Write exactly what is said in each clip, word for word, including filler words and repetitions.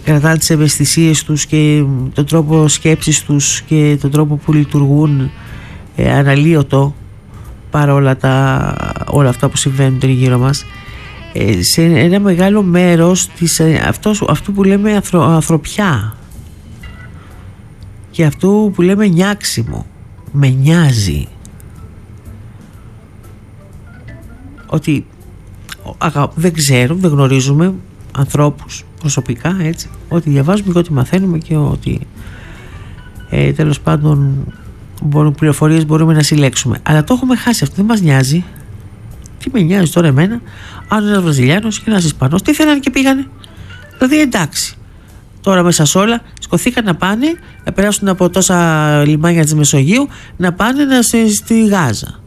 κρατάνε τις ευαισθησίες τους και τον τρόπο σκέψης τους και τον τρόπο που λειτουργούν ε, αναλύωτο παρά όλα, τα, όλα αυτά που συμβαίνουν τριγύρω μας, ε, σε ένα μεγάλο μέρος της, ε, αυτός, αυτού που λέμε ανθρω, ανθρωπιά και αυτού που λέμε νιάξιμο, με νοιάζει ότι αγα, δεν ξέρουμε, δεν γνωρίζουμε ανθρώπους προσωπικά, έτσι, ότι διαβάζουμε και ότι μαθαίνουμε και ότι ε, τέλος πάντων μπορούμε, πληροφορίες μπορούμε να συλλέξουμε, αλλά το έχουμε χάσει αυτό, δεν μας νοιάζει. Τι με νοιάζει τώρα εμένα αν ένας Βραζιλιάνος και ένας Ισπανός τι θέλανε και πήγανε, δηλαδή εντάξει, τώρα μέσα σε όλα σκοθήκαν να πάνε να περάσουν από τόσα λιμάνια της Μεσογείου να πάνε να, στη, στη Γάζα.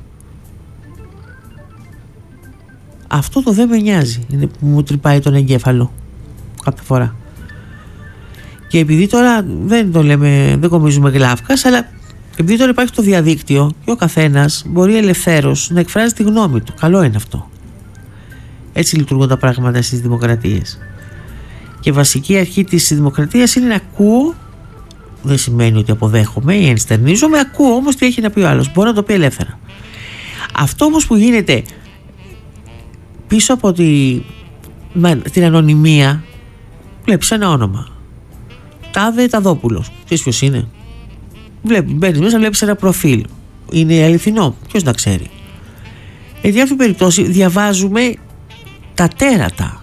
Αυτό το δεν με νοιάζει, είναι που μου τρυπάει τον εγκέφαλο κάποια φορά. Και επειδή τώρα δεν το λέμε, δεν κομίζουμε γλάφκας, αλλά επειδή τώρα υπάρχει το διαδίκτυο και ο καθένας μπορεί ελευθέρως να εκφράζει τη γνώμη του. Καλό είναι αυτό. Έτσι λειτουργούν τα πράγματα στις δημοκρατίες. Και βασική αρχή της δημοκρατίας είναι να ακούω, δεν σημαίνει ότι αποδέχομαι ή ενστερνίζομαι, ακούω όμως τι έχει να πει ο άλλος. Μπορώ να το πει ελεύθερα. Αυτό όμως που γίνεται πίσω από τη, την ανωνυμία, βλέπεις ένα όνομα. Τάδε Ταδόπουλος. Ξέρεις ποιος είναι? Βλέπεις, μπαίνεις μέσα, βλέπεις ένα προφίλ. Είναι αληθινό. Ποιος να ξέρει? Σε διάφορη περίπτωση διαβάζουμε τα τέρατα.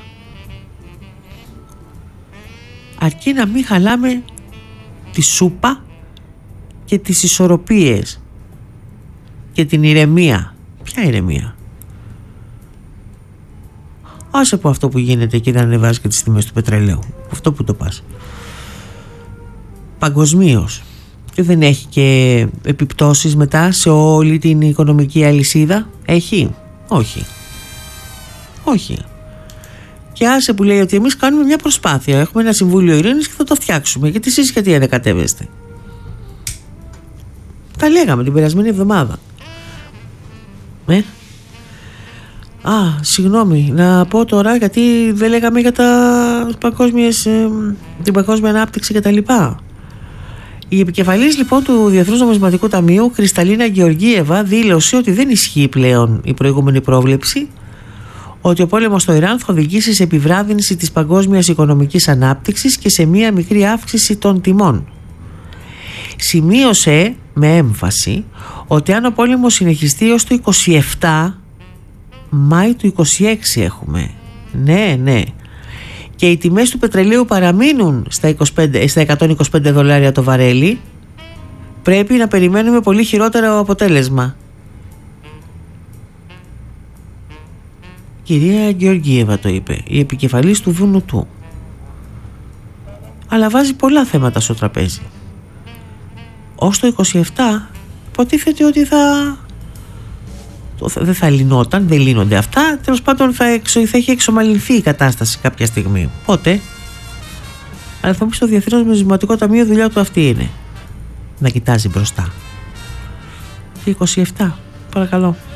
Αρκεί να μην χαλάμε τη σούπα και τις ισορροπίες και την ηρεμία. Ποια ηρεμία? Άσε από αυτό που γίνεται και δεν ανεβάζει και τις τιμές του πετρελαίου. Αυτό που το πας. Παγκοσμίως. Και δεν έχει και επιπτώσεις μετά σε όλη την οικονομική αλυσίδα? Έχει? Όχι. Όχι. Και άσε που λέει ότι εμείς κάνουμε μια προσπάθεια. Έχουμε ένα συμβούλιο ειρήνης και θα το φτιάξουμε. Γιατί εσείς γιατί ανακατεύεστε? Τα λέγαμε την περασμένη εβδομάδα. Ε? Α, συγγνώμη, να πω τώρα γιατί δεν λέγαμε για τα παγκόσμιες, ε, την παγκόσμια ανάπτυξη κτλ. Η επικεφαλής λοιπόν του Διεθνούς Νομισματικού Ταμείου, Κρυσταλίνα Γεωργίεβα, δήλωσε ότι δεν ισχύει πλέον η προηγούμενη πρόβλεψη ότι ο πόλεμος στο Ιράν θα οδηγήσει σε επιβράδυνση της παγκόσμιας οικονομικής ανάπτυξης και σε μία μικρή αύξηση των τιμών. Σημείωσε με έμφαση ότι αν ο πόλεμος συνεχιστεί ως το είκοσι επτά, Μάη του είκοσι έξι έχουμε, ναι ναι, και οι τιμές του πετρελαίου παραμείνουν στα, είκοσι πέντε, στα εκατόν είκοσι πέντε δολάρια το βαρέλι, πρέπει να περιμένουμε πολύ χειρότερο αποτέλεσμα. Κυρία Γεωργίεβα το είπε, η επικεφαλής του Βουνουτού. Αλλά βάζει πολλά θέματα στο τραπέζι. Ως το είκοσι επτά υποτίθεται ότι θα... δεν θα λυνόταν, δεν λύνονται αυτά. Τέλος πάντων θα, εξο, θα έχει εξομαλυνθεί η κατάσταση κάποια στιγμή. Πότε? Αλλά θα μου πει στο Διεθνές Νομισματικό Ταμείο δουλειά του αυτή είναι. Να κοιτάζει μπροστά. Και είκοσι επτά, παρακαλώ.